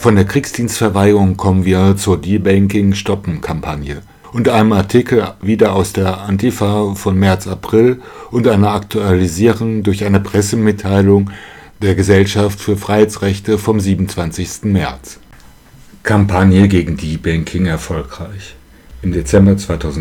Von der Kriegsdienstverweigerung kommen wir zur Debanking-Stoppen-Kampagne und einem Artikel wieder aus der Antifa von März-April und einer Aktualisierung durch eine Pressemitteilung der Gesellschaft für Freiheitsrechte vom 27. März. Kampagne gegen Debanking erfolgreich. Im Dezember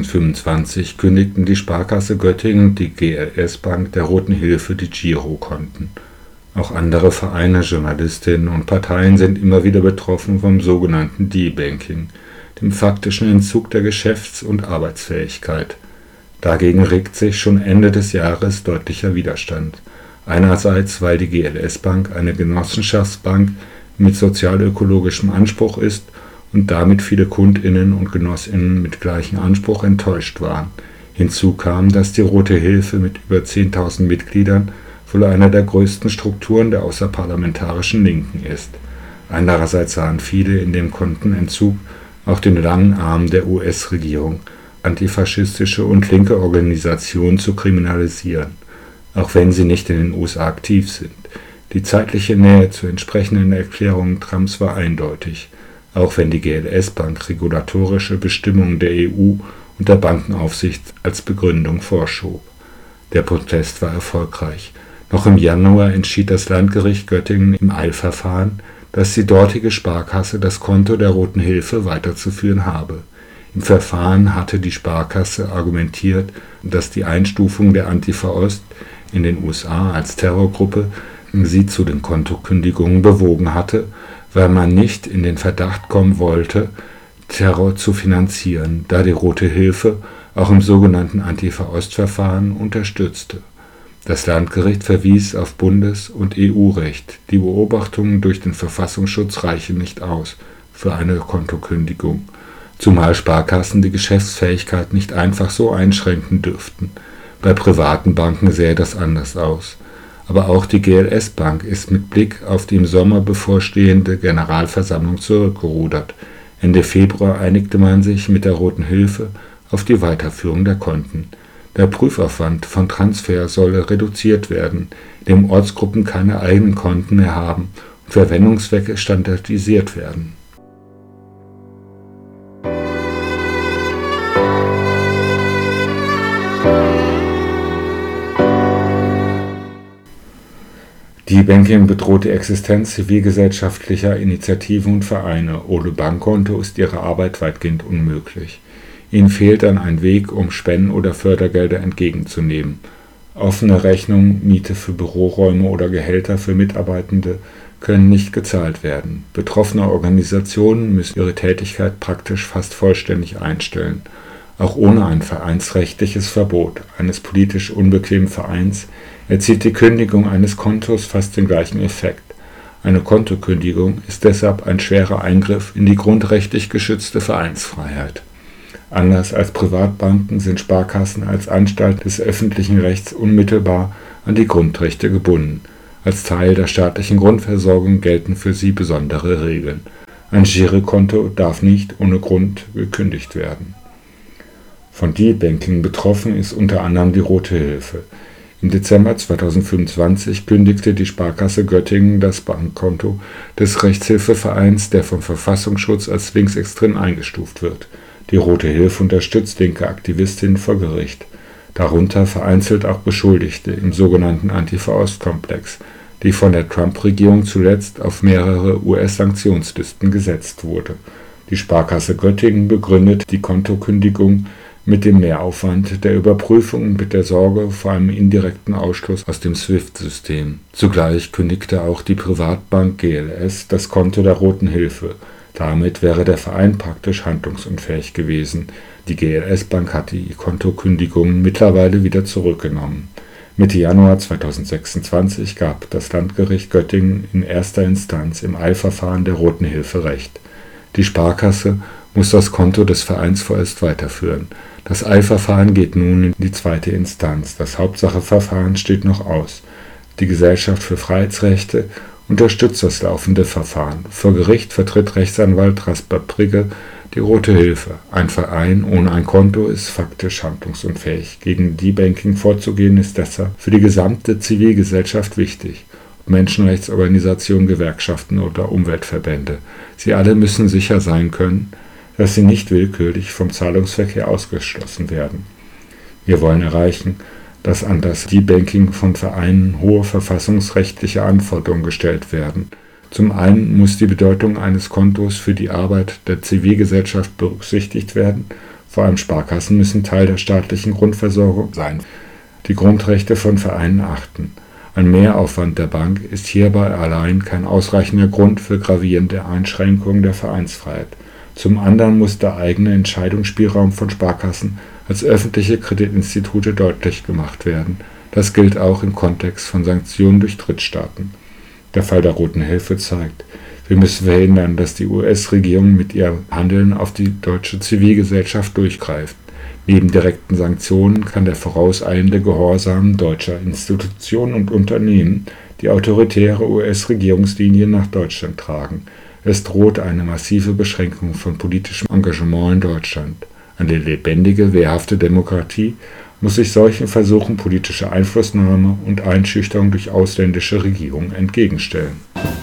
2025 kündigten die Sparkasse Göttingen und die GLS Bank der Roten Hilfe die Girokonten. Auch andere Vereine, Journalistinnen und Parteien sind immer wieder betroffen vom sogenannten Debanking, dem faktischen Entzug der Geschäfts- und Arbeitsfähigkeit. Dagegen regt sich schon Ende des Jahres deutlicher Widerstand. Einerseits, weil die GLS Bank eine Genossenschaftsbank mit sozialökologischem Anspruch ist und damit viele KundInnen und GenossInnen mit gleichem Anspruch enttäuscht waren. Hinzu kam, dass die Rote Hilfe mit über 10.000 Mitgliedern wohl eine der größten Strukturen der außerparlamentarischen Linken ist. Andererseits sahen viele in dem Kontenentzug auch den langen Arm der US-Regierung, antifaschistische und linke Organisationen zu kriminalisieren, auch wenn sie nicht in den USA aktiv sind. Die zeitliche Nähe zu entsprechenden Erklärungen Trumps war eindeutig, auch wenn die GLS Bank regulatorische Bestimmungen der EU und der Bankenaufsicht als Begründung vorschob. Der Protest war erfolgreich. Noch im Januar entschied das Landgericht Göttingen im Eilverfahren, dass die dortige Sparkasse das Konto der Roten Hilfe weiterzuführen habe. Im Verfahren hatte die Sparkasse argumentiert, dass die Einstufung der Antifa Ost in den USA als Terrorgruppe sie zu den Kontokündigungen bewogen hatte, weil man nicht in den Verdacht kommen wollte, Terror zu finanzieren, da die Rote Hilfe auch im sogenannten Antifa-Ost-Verfahren unterstützte. Das Landgericht verwies auf Bundes- und EU-Recht. Die Beobachtungen durch den Verfassungsschutz reichen nicht aus für eine Kontokündigung, zumal Sparkassen die Geschäftsfähigkeit nicht einfach so einschränken dürften. Bei privaten Banken sähe das anders aus. Aber auch die GLS Bank ist mit Blick auf die im Sommer bevorstehende Generalversammlung zurückgerudert. Ende Februar einigte man sich mit der Roten Hilfe auf die Weiterführung der Konten. Der Prüfaufwand von Transfer solle reduziert werden, indem Ortsgruppen keine eigenen Konten mehr haben und Verwendungszwecke standardisiert werden. Debanking bedroht die Existenz zivilgesellschaftlicher Initiativen und Vereine. Ohne Bankkonto ist ihre Arbeit weitgehend unmöglich. Ihnen fehlt dann ein Weg, um Spenden oder Fördergelder entgegenzunehmen. Offene Rechnungen, Miete für Büroräume oder Gehälter für Mitarbeitende können nicht gezahlt werden. Betroffene Organisationen müssen ihre Tätigkeit praktisch fast vollständig einstellen. Auch ohne ein vereinsrechtliches Verbot eines politisch unbequemen Vereins erzielt die Kündigung eines Kontos fast den gleichen Effekt. Eine Kontokündigung ist deshalb ein schwerer Eingriff in die grundrechtlich geschützte Vereinsfreiheit. Anders als Privatbanken sind Sparkassen als Anstalt des öffentlichen Rechts unmittelbar an die Grundrechte gebunden. Als Teil der staatlichen Grundversorgung gelten für sie besondere Regeln. Ein Girokonto darf nicht ohne Grund gekündigt werden. Von Debanking betroffen ist unter anderem die Rote Hilfe. Im Dezember 2025 kündigte die Sparkasse Göttingen das Bankkonto des Rechtshilfevereins, der vom Verfassungsschutz als linksextrem eingestuft wird. Die Rote Hilfe unterstützt linke Aktivistinnen vor Gericht, darunter vereinzelt auch Beschuldigte im sogenannten Antifa-Ost-Komplex, die von der Trump-Regierung zuletzt auf mehrere US-Sanktionslisten gesetzt wurde. Die Sparkasse Göttingen begründet die Kontokündigung mit dem Mehraufwand der Überprüfung und mit der Sorge vor einem indirekten Ausschluss aus dem SWIFT-System. Zugleich kündigte auch die Privatbank GLS das Konto der Roten Hilfe. Damit wäre der Verein praktisch handlungsunfähig gewesen. Die GLS Bank hat die Kontokündigungen mittlerweile wieder zurückgenommen. Mitte Januar 2026 gab das Landgericht Göttingen in erster Instanz im Eilverfahren der Roten Hilfe Recht. Die Sparkasse muss das Konto des Vereins vorerst weiterführen. Das Eilverfahren geht nun in die zweite Instanz. Das Hauptsacheverfahren steht noch aus. Die Gesellschaft für Freiheitsrechte unterstützt das laufende Verfahren. Vor Gericht vertritt Rechtsanwalt Rasper Prigge die Rote Hilfe. Ein Verein ohne ein Konto ist faktisch handlungsunfähig. Gegen Debanking vorzugehen ist deshalb für die gesamte Zivilgesellschaft wichtig. Menschenrechtsorganisationen, Gewerkschaften oder Umweltverbände. Sie alle müssen sicher sein können, dass sie nicht willkürlich vom Zahlungsverkehr ausgeschlossen werden. Wir wollen erreichen, dass an das Debanking von Vereinen hohe verfassungsrechtliche Anforderungen gestellt werden. Zum einen muss die Bedeutung eines Kontos für die Arbeit der Zivilgesellschaft berücksichtigt werden. Vor allem Sparkassen müssen Teil der staatlichen Grundversorgung sein, die Grundrechte von Vereinen achten. Ein Mehraufwand der Bank ist hierbei allein kein ausreichender Grund für gravierende Einschränkungen der Vereinsfreiheit. Zum anderen muss der eigene Entscheidungsspielraum von Sparkassen als öffentliche Kreditinstitute deutlich gemacht werden. Das gilt auch im Kontext von Sanktionen durch Drittstaaten. Der Fall der Roten Hilfe zeigt, wir müssen verhindern, dass die US-Regierung mit ihrem Handeln auf die deutsche Zivilgesellschaft durchgreift. Neben direkten Sanktionen kann der vorauseilende Gehorsam deutscher Institutionen und Unternehmen die autoritäre US-Regierungslinie nach Deutschland tragen. Es droht eine massive Beschränkung von politischem Engagement in Deutschland. Eine lebendige, wehrhafte Demokratie muss sich solchen Versuchen politischer Einflussnahme und Einschüchterung durch ausländische Regierungen entgegenstellen.